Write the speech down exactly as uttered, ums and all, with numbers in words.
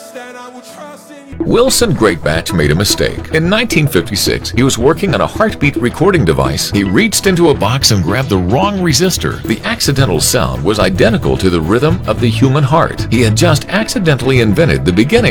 understand, I will trust in you. Wilson Greatbatch made a mistake. In nineteen fifty-six, he was working on a heartbeat recording device. He reached into a box and grabbed the wrong resistor. The accidental sound was identical to the rhythm of the human heart. He had just accidentally invented the beginning